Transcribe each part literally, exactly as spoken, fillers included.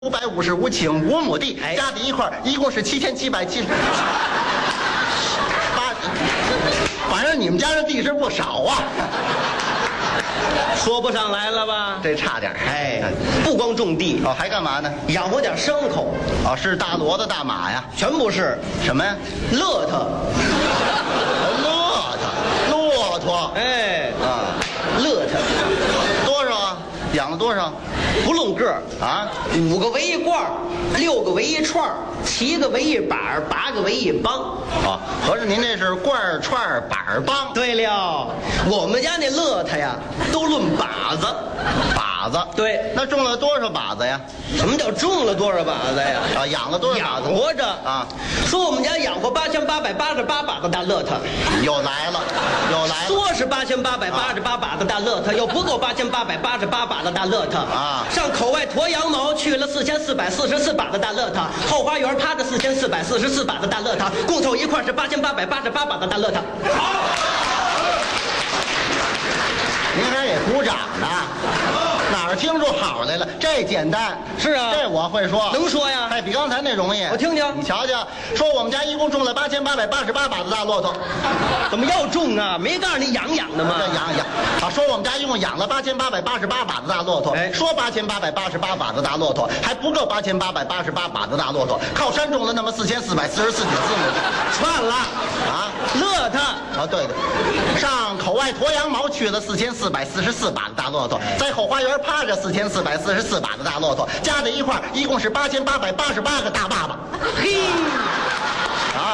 五百五十五顷五亩地， 哎加在一块儿一共是七千七百七十八。反正你们家这地是不少啊， 说不上来了吧？ 这差点儿。 哎，不光种地， 哦，还干嘛呢？ 养活点牲口， 哦，是大骡子、大马呀？ 全部是什么呀？ 乐特。 骆驼，骆驼。 哎， 啊， 乐特， 多少啊？养了多少？ 不论个儿， 啊？ 五个为一罐儿，六个为一串儿，七个为一板儿，八个为一帮。 啊，合着您这是罐儿、串儿、板儿、帮？ 对了，我们家那乐特呀，都论把子。 把子。 对， 那种了多少把子呀？ 什么叫种了多少把子呀？ 啊，养了多少把养子？ 活着啊。 说我们家养活八千八百八十八把子大乐特， 又来了，又来了。 说是八千八百八十八把子大乐特，又不够八千八百八十八把子大乐特啊上口外驮羊毛去了四千四百四十四把子大乐特，后花园趴着四千四百四十四把子大乐特，共凑一块是八千八百八十八把子大乐特。 您还给鼓掌呢？哪儿听出好来了？这简单。 是啊这我会说。 能说呀？ 哎，比刚才那容易。 我听听你瞧瞧，说我们家一共种了八千八百八十八把子大骆驼。 怎么要种啊？没告诉你养养的吗？ 这养养啊，说我们家一共养了八千八百八十八把子大骆驼。 哎说八千八百八十八把子大骆驼，还不够八千八百八十八把子大骆驼，靠山种了那么四千四百四十四点四亩地。 串了啊， 乐特啊，对对，上口外驮羊毛去了四千四百四十四把子大骆驼，在后花园趴着四千四百四十四把子大骆驼，加在一块儿一共是八千八百八十八个大爸爸。 嘿， 啊，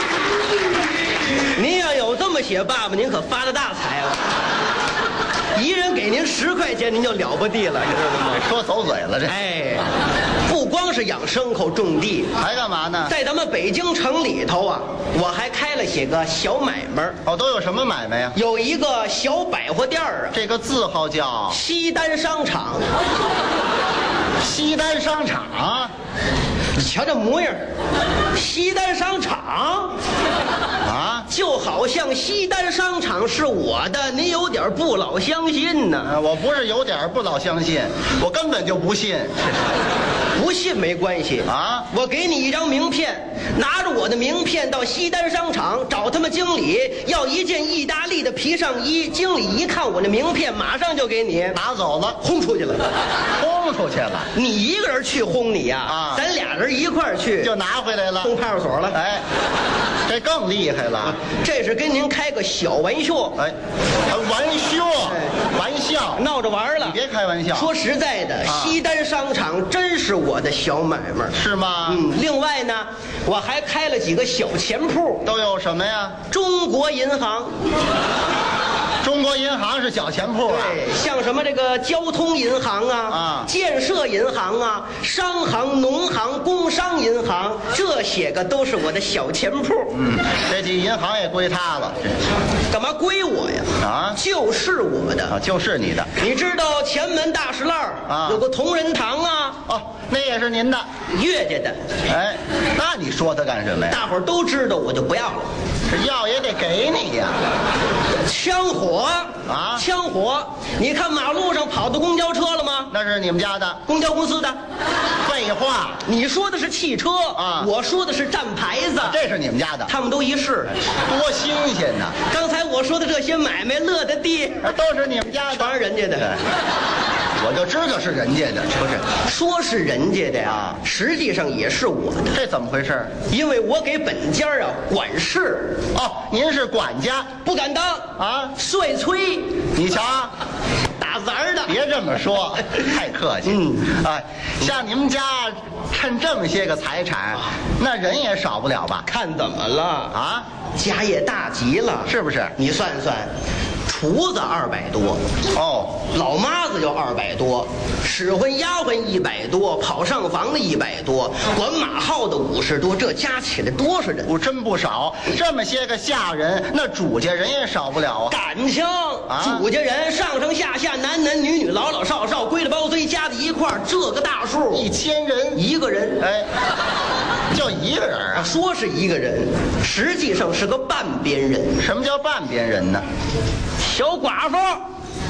您要有这么些爸爸，您可发了大财了。一人给您十块钱，您就了不地了，你知道吗？ 说走嘴了这。 哎，不光是养牲口种地， 还干嘛呢？ 在咱们北京城里头啊，我还开了些个小买卖儿， 哦，都有什么买卖呀？ 有一个小百货店儿啊， 这个字号叫西单商场。 西单商场。 你瞧这模样，西单商场啊， 就好像西单商场是我的，您有点不老相信呢。 呃我不是有点不老相信，我根本就不信。 不信没关系啊， 我给你一张名片，拿着我的名片到西单商场找他们经理要一件意大利的皮上衣，经理一看我的名片，马上就给你拿走了， 轰出去了。 轰出去了， 你一个人去轰你呀？ 啊咱俩人一块儿去， 就拿回来了。 轰派出所了。 哎，这更厉害了。 这是跟您开个小玩笑， 哎，玩笑，玩笑， 闹着玩儿了。 你别开玩笑。 说实在的， 啊西单商场真是我的小买卖儿。 是吗？ 嗯，另外呢，我还开了几个小钱铺， 都有什么呀？ 中国银行。 中国银行是小钱铺啊。 对，像什么这个交通银行啊， 啊建设银行啊，商行、农行、工商银行，这些个都是我的小钱铺。 嗯，这几银行也归他了。 干嘛归我呀？ 啊就是我的。 啊，就是你的。 你知道前门大石栏儿啊有个同仁堂啊， 哦，那也是您的。 岳家的， 哎，那你说他干什么呀？ 大伙儿都知道，我就不要了。 这药也得给你呀。 枪火啊枪火！你看马路上跑的公交车了吗？ 那是你们家的。 公交公司的。 废话， 你说的是汽车啊我说的是站牌子。 这是你们家的， 他们都一式。 多新鲜呐！ 刚才我说的这些买卖，乐的地都是你们家的， 全是人家的。 我就知道是人家的，不是？ 说是人家的呀啊， 实际上也是我的， 这怎么回事？ 因为我给本家啊管事， 哦，您是管家不敢当啊？ 帅催你瞧， 打杂儿的。 别这么说，太客气。 嗯， 哎，像你们家趁这么些个财产，那人也少不了吧？ 看怎么了啊， 家业大极了， 是不是？ 你算算，厨子二百多， 哦， 老妈子就二百多，使唤丫鬟一百多，跑上房的一百多，管马号的五十多，这加起来多少人？ 我真不少。这么些个下人，那主家人也少不了啊。 感情啊主家人上上下下男男女女老老少少归了包堆加在一块儿，这个大数一千人， 一个人哎，就一个人啊， 啊？ 说是一个人，实际上是个半边人。 什么叫半边人呢？ 小寡妇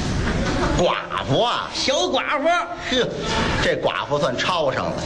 寡妇啊， 小寡妇。 呵，这寡妇算抄上了。